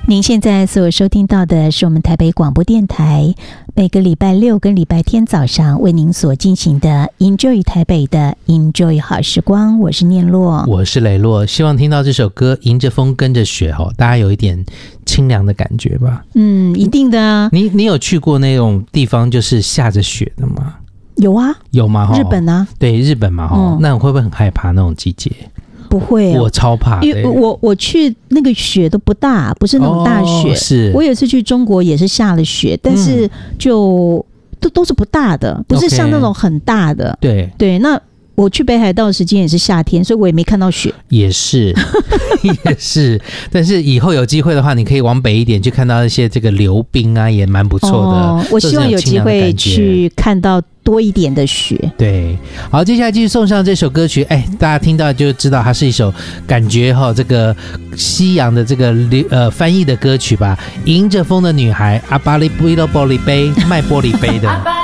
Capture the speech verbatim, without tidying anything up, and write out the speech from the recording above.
您现在所收听到的是我们台北广播电台每个礼拜六跟礼拜天早上为您所进行的 Enjoy 台北的 Enjoy 好时光，我是念洛， 我是雷洛。希望听到这首歌迎着风跟着雪，大家有一点清凉的感觉吧。 嗯，一定的啊。 你你有去过那种地方就是下着雪的吗？ 有啊。 有吗？ 日本啊。 对，日本嘛、嗯、那你会不会很害怕那种季节？ 不会、哦， 我超怕的， 因为我我去那个雪都不大，不是那种大雪。哦、 是我有一次去中国也是下了雪，但是就、嗯、都都是不大的，不是像那种很大的。 Okay, 对对，那我去北海道的时间也是夏天，所以我也没看到雪。 也是，也是。但是以后有机会的话，你可以往北一点去看到一些这个溜冰啊，也蛮不错的。 哦、我希望有机会去看到多一点的雪。 对，好，接下来继续送上这首歌曲。哎，大家听到就知道它是一首感觉哈、哦，这个西洋的这个呃翻译的歌曲吧。迎着风的女孩，阿巴里布伊洛玻璃杯，卖玻璃杯的。